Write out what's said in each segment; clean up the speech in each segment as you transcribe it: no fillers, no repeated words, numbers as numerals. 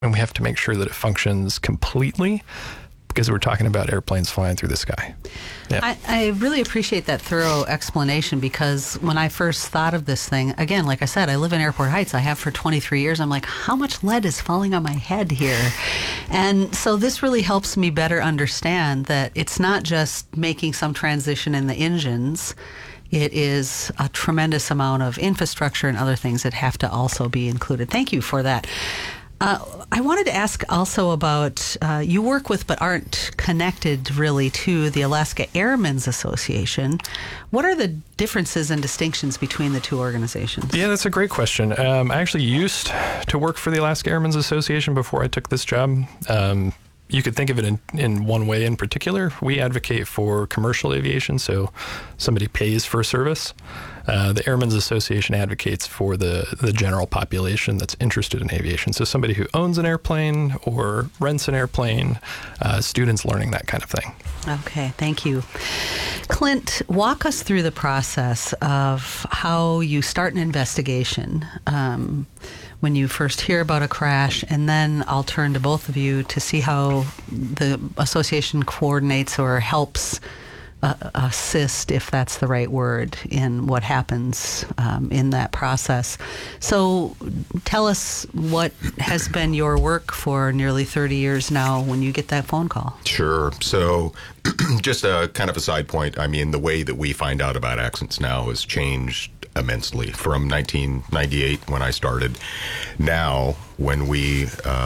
and we have to make sure that it functions completely, because we're talking about airplanes flying through the sky. Yeah. I really appreciate that thorough explanation, because when I first thought of this thing, again, like I said, I live in Airport Heights. I have for 23 years. I'm like, how much lead is falling on my head here? And so this really helps me better understand that it's not just making some transition in the engines. It is a tremendous amount of infrastructure and other things that have to also be included. Thank you for that. I wanted to ask also about, you work with but aren't connected really to the Alaska Airmen's Association. What are the differences and distinctions between the two organizations? Yeah, that's a great question. I actually used to work for the Alaska Airmen's Association before I took this job. You could think of it in one way in particular. We advocate for commercial aviation, so somebody pays for a service. The Airmen's Association advocates for the general population that's interested in aviation. So somebody who owns an airplane or rents an airplane, students learning that kind of thing. Okay, thank you. Clint, walk us through the process of how you start an investigation when you first hear about a crash, and then I'll turn to both of you to see how the association coordinates or helps assist, if that's the right word, in what happens in that process. So tell us what has been your work for nearly 30 years now when you get that phone call. Sure. So just a kind of a side point, I mean, the way that we find out about accidents now has changed immensely from 1998 when I started. Now, when we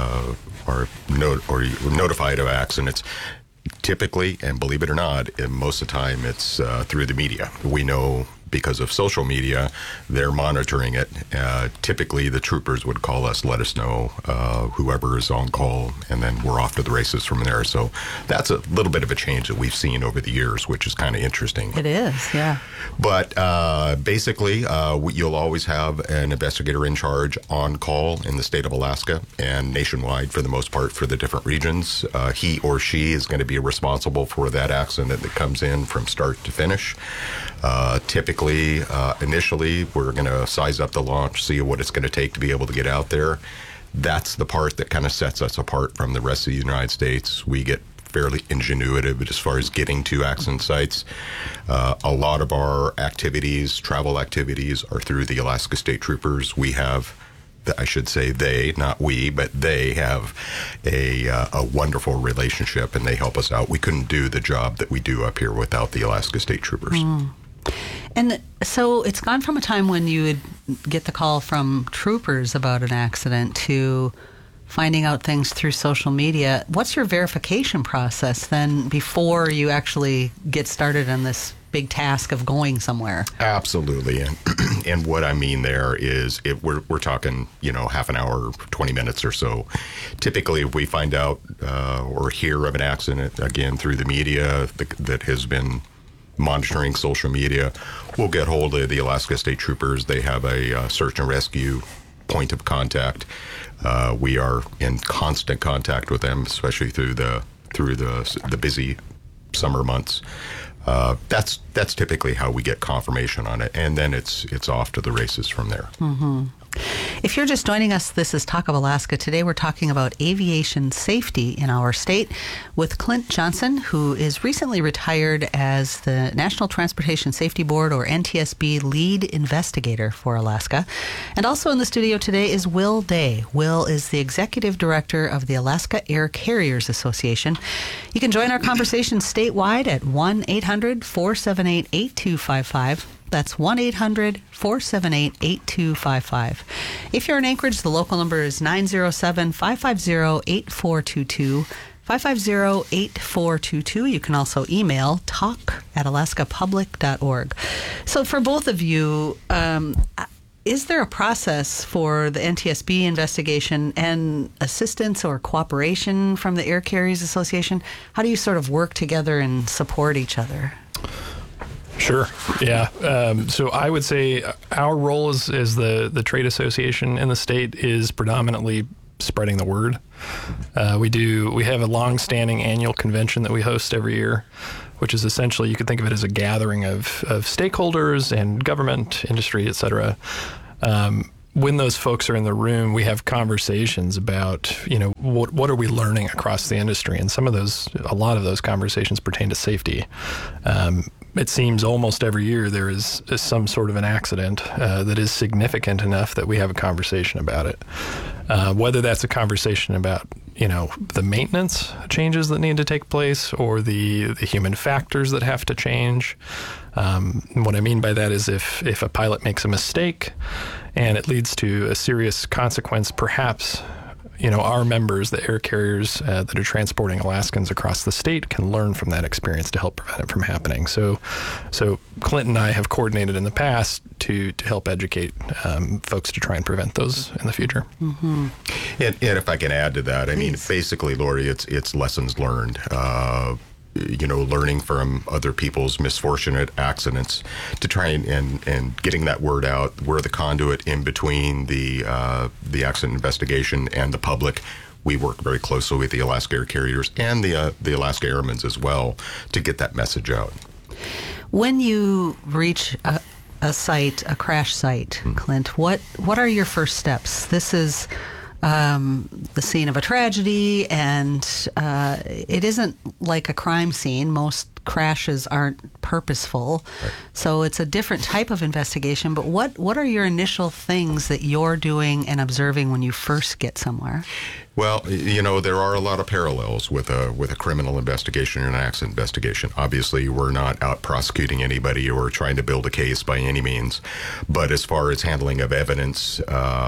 are notified of accidents, typically, and believe it or not, most of the time it's through the media. We know because of social media, they're monitoring it. Typically, the troopers would call us, let us know whoever is on call, and then we're off to the races from there. So that's a little bit of a change that we've seen over the years, which is kind of interesting. It is, yeah. But basically, you'll always have an investigator in charge on call in the state of Alaska and nationwide for the most part for the different regions. He or she is going to be responsible for that accident that comes in from start to finish. Typically, initially, we're going to size up the launch, see what it's going to take to be able to get out there. That's the part that kind of sets us apart from the rest of the United States. We get fairly ingenuitive as far as getting to accident sites. A lot of our activities, travel activities, are through the Alaska State Troopers. We have, I should say they, not we, but they have a wonderful relationship, and they help us out. We couldn't do the job that we do up here without the Alaska State Troopers. And so it's gone from a time when you would get the call from troopers about an accident to finding out things through social media. What's your verification process then before you actually get started on this big task of going somewhere? Absolutely. And what I mean there is we're talking, half an hour, 20 minutes or so. Typically, if we find out or hear of an accident, again, through the media that has been monitoring social media, we'll get hold of the Alaska State Troopers. They have a search and rescue point of contact. We are in constant contact with them, especially through the busy summer months. That's typically how we get confirmation on it, and then it's off to the races from there. Mm-hmm. If you're just joining us, this is Talk of Alaska. Today we're talking about aviation safety in our state with Clint Johnson, who is recently retired as the National Transportation Safety Board, or NTSB, lead investigator for Alaska. And also in the studio today is Will Day. Will is the executive director of the Alaska Air Carriers Association. You can join our conversation statewide at 1-800-478-8255. That's 1-800-478-8255. If you're in Anchorage, the local number is 907-550-8422. 550-8422. You can also email talk@alaskapublic.org. So for both of you, is there a process for the NTSB investigation and assistance or cooperation from the Air Carriers Association? How do you sort of work together and support each other? Sure. Yeah. So I would say our role as the trade association in the state is predominantly spreading the word. We have a long-standing annual convention that we host every year, which is essentially, you could think of it as a gathering of stakeholders and government, industry, et cetera. when those folks are in the room, we have conversations about, what are we learning across the industry? And a lot of those conversations pertain to safety. It seems almost every year there is some sort of an accident that is significant enough that we have a conversation about it. Whether that's a conversation about, the maintenance changes that need to take place or the human factors that have to change. What I mean by that is if a pilot makes a mistake and it leads to a serious consequence, perhaps our members, the air carriers that are transporting Alaskans across the state, can learn from that experience to help prevent it from happening. So Clint and I have coordinated in the past to help educate folks to try and prevent those in the future. Mm-hmm. And if I can add to that, I mean, basically, Lori, it's lessons learned. Learning from other people's misfortunate accidents to try and getting that word out. We're the conduit in between the accident investigation and the public. We work very closely with the Alaska Air Carriers and the Alaska Airmen's as well to get that message out. When you reach a crash site, Clint, what are your first steps? This is the scene of a tragedy, and it isn't like a crime scene. Most crashes aren't purposeful, right. So it's a different type of investigation. But what are your initial things that you're doing and observing when you first get somewhere? Well, there are a lot of parallels with a criminal investigation and an accident investigation. Obviously, we're not out prosecuting anybody or trying to build a case by any means. But as far as handling of evidence,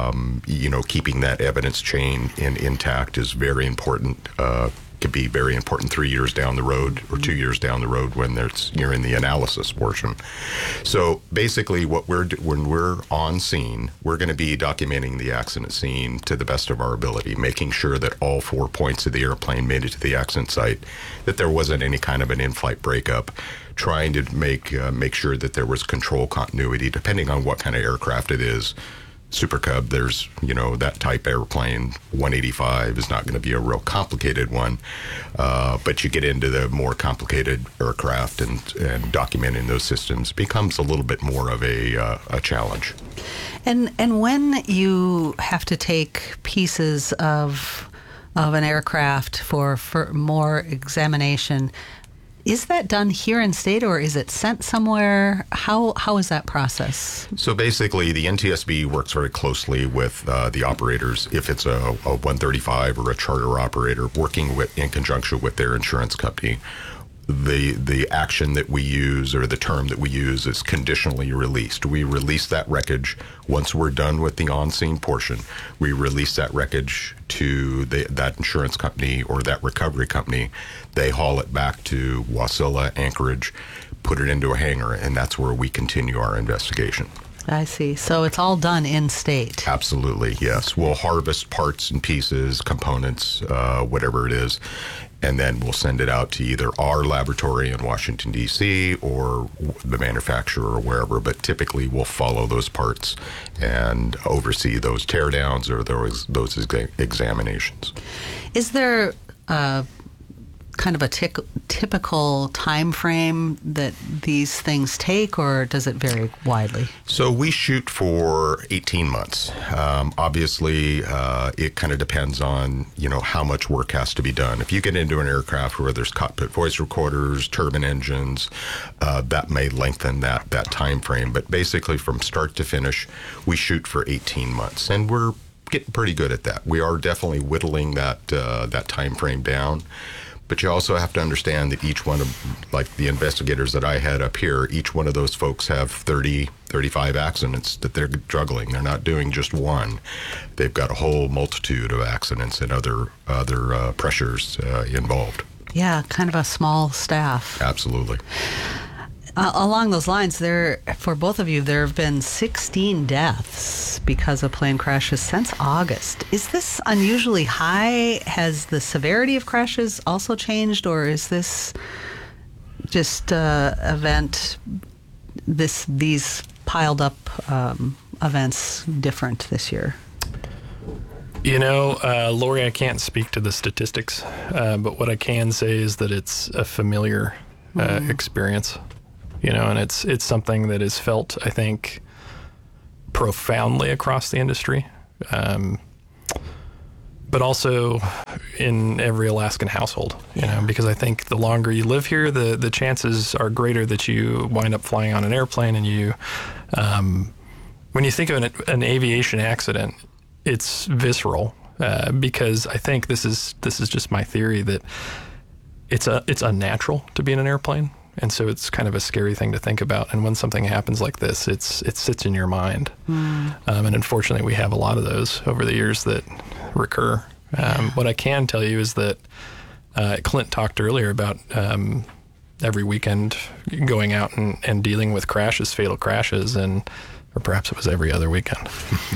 keeping that evidence chain intact is very important. Could be very important 3 years down the road or 2 years down the road when you're in the analysis portion. So basically when we're on scene, we're going to be documenting the accident scene to the best of our ability, making sure that all 4 points of the airplane made it to the accident site, that there wasn't any kind of an in-flight breakup, trying to make sure that there was control continuity depending on what kind of aircraft it is. Super Cub, there's, that type airplane, 185 is not going to be a real complicated one. But you get into the more complicated aircraft and documenting those systems becomes a little bit more of a challenge. And when you have to take pieces of an aircraft for more examination, is that done here in state or is it sent somewhere? How is that process? So basically, the NTSB works very closely with the operators. If it's a 135 or a charter operator, working in conjunction with their insurance company. The action that we use or the term that we use is conditionally released. We release that wreckage once we're done with the on-scene portion. We release that wreckage to that insurance company or that recovery company. They haul it back to Wasilla, Anchorage, put it into a hangar, and that's where we continue our investigation. I see. So it's all done in state. Absolutely, yes. We'll harvest parts and pieces, components, whatever it is, and then we'll send it out to either our laboratory in Washington, D.C., or the manufacturer or wherever. But typically, we'll follow those parts and oversee those teardowns or those examinations. Is there kind of a typical time frame that these things take, or does it vary widely? So we shoot for 18 months. Obviously, it kind of depends on, how much work has to be done. If you get into an aircraft where there's cockpit voice recorders, turbine engines, that may lengthen that time frame. But basically, from start to finish, we shoot for 18 months, and we're getting pretty good at that. We are definitely whittling that time frame down. But you also have to understand that each one of, like the investigators that I had up here, each one of those folks have 30, 35 accidents that they're juggling. They're not doing just one. They've got a whole multitude of accidents and other pressures involved. Yeah, kind of a small staff. Absolutely. Along those lines, for both of you, there have been 16 deaths because of plane crashes since August. Is this unusually high? Has the severity of crashes also changed, or is this just these piled up events different this year? Lori, I can't speak to the statistics, but what I can say is that it's a familiar experience. And it's something that is felt, I think, profoundly across the industry, but also in every Alaskan household, because I think the longer you live here, the chances are greater that you wind up flying on an airplane. And you, when you think of an aviation accident, it's visceral, because I think this is just my theory that it's unnatural to be in an airplane. And so it's kind of a scary thing to think about. And when something happens like this, it sits in your mind. And unfortunately, we have a lot of those over the years that recur. What I can tell you is that Clint talked earlier about every weekend going out and dealing with crashes, fatal crashes, or perhaps it was every other weekend.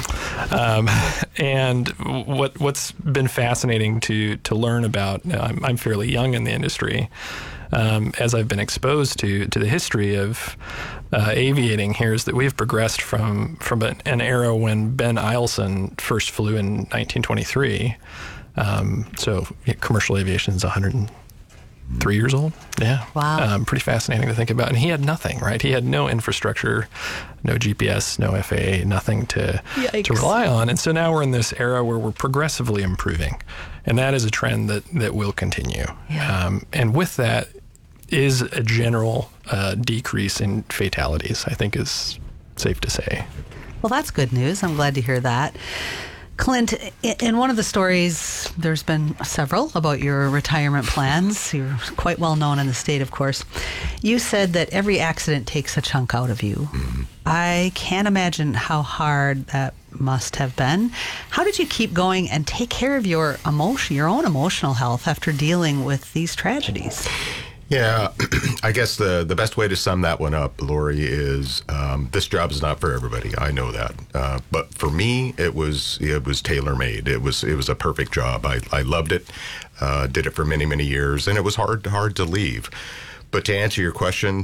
And what's been fascinating to learn about, I'm fairly young in the industry, as I've been exposed to the history of aviating here, is that we've progressed from an era when Ben Eielson first flew in 1923. So commercial aviation is 103 years old. Yeah. Wow. Pretty fascinating to think about. And he had nothing, right? He had no infrastructure, no GPS, no FAA, nothing to rely on. And so now we're in this era where we're progressively improving. And that is a trend that will continue. Yeah. And with that is a general decrease in fatalities, I think is safe to say. Well, that's good news. I'm glad to hear that. Clint, in one of the stories, there's been several about your retirement plans. You're quite well known in the state, of course. You said that every accident takes a chunk out of you. Mm-hmm. I can't imagine how hard that must have been. How did you keep going and take care of your own emotional health after dealing with these tragedies? Yeah, I guess the best way to sum that one up, Lori, is this job is not for everybody. I know that, but for me, it was tailor-made. It was a perfect job. I loved it. Did it for many years, and it was hard to leave. But to answer your question,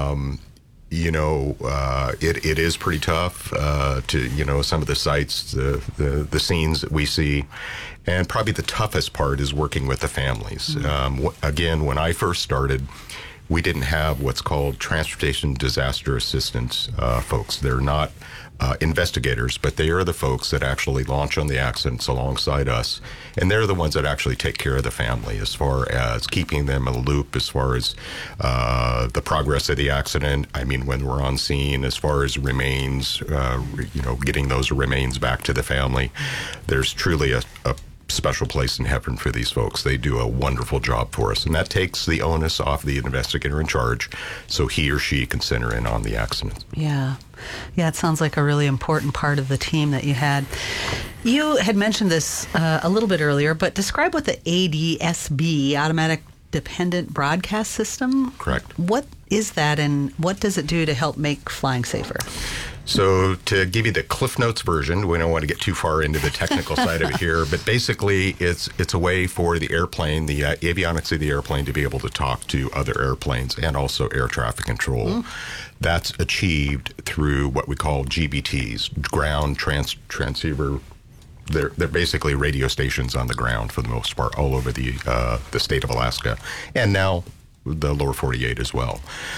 it is pretty tough to some of the sights, the scenes that we see. And probably the toughest part is working with the families. Again, when I first started, we didn't have what's called transportation disaster assistance folks. They're not investigators, but they are the folks that actually launch on the accidents alongside us. And they're the ones that actually take care of the family as far as keeping them in a loop, as far as the progress of the accident. I mean, when we're on scene, as far as remains, getting those remains back to the family. There's truly a special place in heaven for these folks. They do a wonderful job for us, and that takes the onus off the investigator in charge, so he or she can center in on the accident. Yeah, it sounds like a really important part of the team that you had. You had mentioned this a little bit earlier, but describe what the ADSB, Automatic Dependent Broadcast System. Correct. What is that, and what does it do to help make flying safer? So to give you the Cliff Notes version, we don't want to get too far into the technical side of it here, but basically it's a way for the airplane, the avionics of the airplane, to be able to talk to other airplanes and also air traffic control. That's achieved through what we call GBTs, ground transceiver. They're basically radio stations on the ground for the most part all over the state of Alaska, and now the lower 48 as well.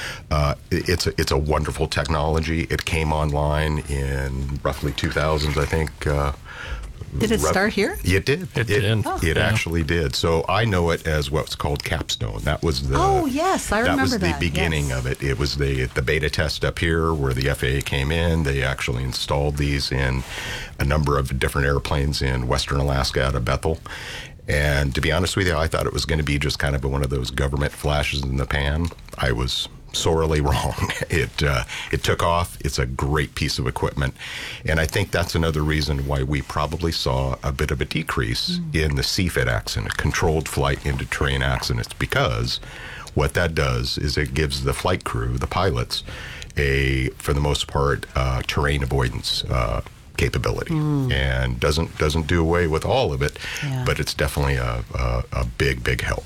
It's a wonderful technology. It came online in roughly 2000s, I think. Did it start here? It did. It did. It actually did. So I know it as what's called Capstone. That was the. Oh yes, I remember that. That was the beginning of it. It was the beta test up here where the FAA came in. They actually installed these in a number of different airplanes in western Alaska out of Bethel. And to be honest with you, I thought it was going to be just kind of one of those government flashes in the pan. I was sorely wrong. It took off. It's a great piece of equipment. And I think that's another reason why we probably saw a bit of a decrease in the CFIT accident, controlled flight into terrain accidents, because what that does is it gives the flight crew, the pilots, for the most part, terrain avoidance capability, and doesn't do away with all of it, but it's definitely a big help.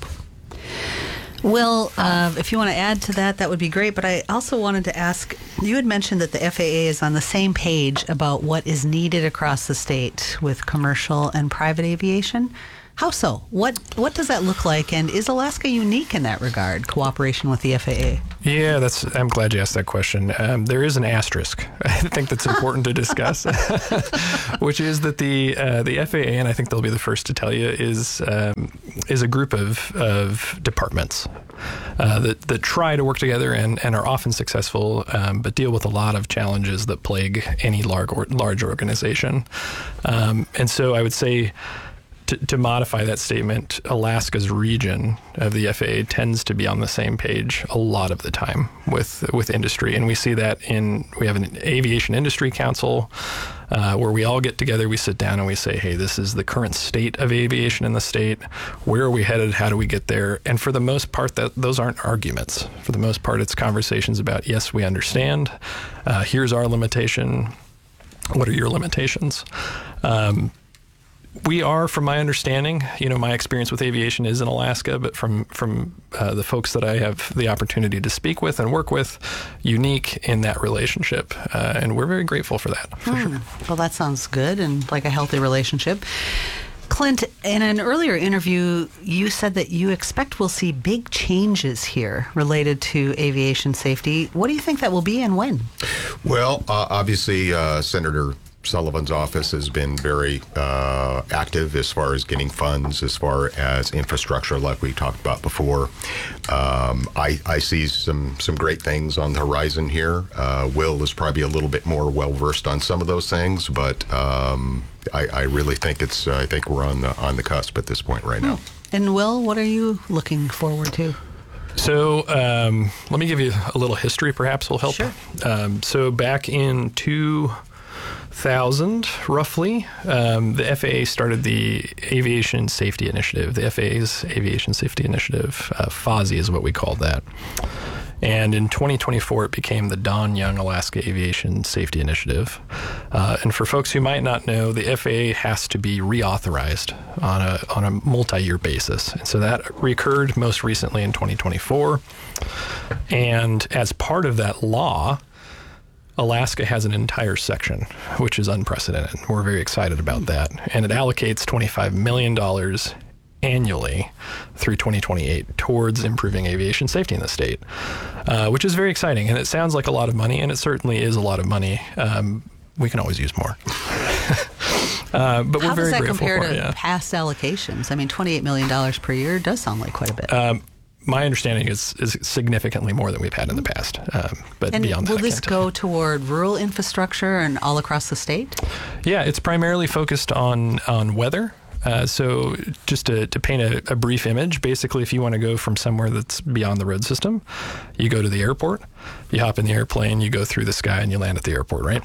Well, if you want to add to that, that would be great. But I also wanted to ask, you had mentioned that the FAA is on the same page about what is needed across the state with commercial and private aviation. How so? What does that look like? And is Alaska unique in that regard, cooperation with the FAA? Yeah, I'm glad you asked that question. There is an asterisk, I think that's important to discuss, which is that the FAA, and I think they'll be the first to tell you, is a group of departments that try to work together and are often successful, but deal with a lot of challenges that plague any large organization. And so I would say, to modify that statement, Alaska's region of the FAA tends to be on the same page a lot of the time with industry. And we see that we have an aviation industry council where we all get together, we sit down and we say, hey, this is the current state of aviation in the state. Where are we headed? How do we get there? And for the most part, those aren't arguments. For the most part, it's conversations about, yes, we understand. Here's our limitation. What are your limitations? We are, from my understanding, my experience with aviation is in Alaska, but from the folks that I have the opportunity to speak with and work with, unique in that relationship. And we're very grateful for that, for sure. Well, that sounds good and like a healthy relationship. Clint, in an earlier interview, you said that you expect we'll see big changes here related to aviation safety. What do you think that will be and when? Well, obviously, Senator Sullivan's office has been very active as far as getting funds, as far as infrastructure, like we talked about before. I see some great things on the horizon here. Will is probably a little bit more well-versed on some of those things, but I really think I think we're on the cusp at this point right now. And Will, what are you looking forward to? So let me give you a little history, perhaps will help. Sure. So back in 2000, roughly, the FAA started the Aviation Safety Initiative, the FAA's Aviation Safety Initiative. FASI is what we called that. And in 2024, it became the Don Young Alaska Aviation Safety Initiative. And for folks who might not know, the FAA has to be reauthorized on a multi-year basis. And so that recurred most recently in 2024. And as part of that law, Alaska has an entire section, which is unprecedented. We're very excited about that. And it allocates $25 million annually through 2028 towards improving aviation safety in the state, which is very exciting. And it sounds like a lot of money, and it certainly is a lot of money. We can always use more. But we're very grateful for it. How does that compare to past allocations? I mean, $28 million per year does sound like quite a bit. My understanding is significantly more than we've had in the past. But and beyond that, will this go toward rural infrastructure and all across the state? Yeah, it's primarily focused on weather. So just to paint a brief image, basically, if you want to go from somewhere that's beyond the road system, you go to the airport, you hop in the airplane, you go through the sky, and you land at the airport, right?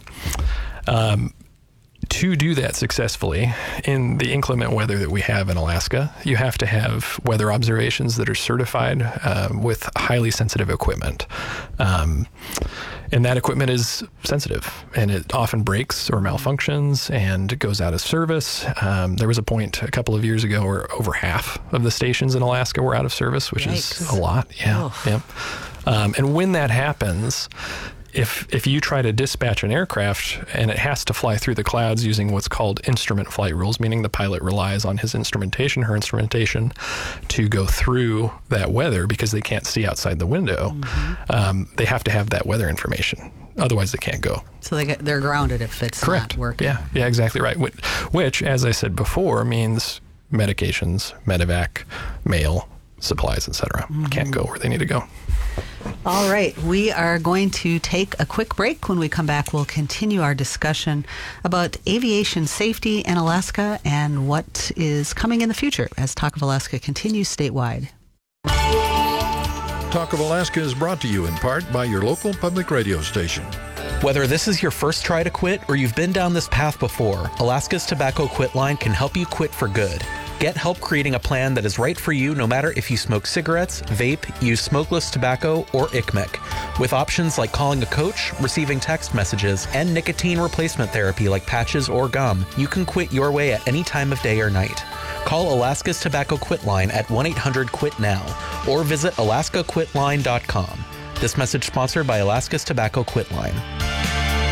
To do that successfully in the inclement weather that we have in Alaska, you have to have weather observations that are certified with highly sensitive equipment. And that equipment is sensitive, and it often breaks or malfunctions and goes out of service. There was a point a couple of years ago where over half of the stations in Alaska were out of service, which Yikes. is a lot. Yeah. And when that happens, if you try to dispatch an aircraft and it has to fly through the clouds using what's called instrument flight rules, meaning the pilot relies on his instrumentation, her instrumentation, to go through that weather because they can't see outside the window, they have to have that weather information. Otherwise, they can't go. So they're grounded if it's Correct. not working. Yeah, exactly right. Which, as I said before, means medications, medevac, mail, supplies, etc. Can't go where they need to go. All right, we are going to take a quick break. When we come back, we'll continue our discussion about aviation safety in Alaska and what is coming in the future as Talk of Alaska continues statewide. Talk of Alaska is brought to you in part by your local public radio station. Whether this is your first try to quit or you've been down this path before, Alaska's Tobacco Quit Line can help you quit for good. Get help creating a plan that is right for you no matter if you smoke cigarettes, vape, use smokeless tobacco, or ICMIC. With options like calling a coach, receiving text messages, and nicotine replacement therapy like patches or gum, you can quit your way at any time of day or night. Call Alaska's Tobacco Quit Line at 1-800-QUIT-NOW or visit alaskaquitline.com. This message sponsored by Alaska's Tobacco Quit Line.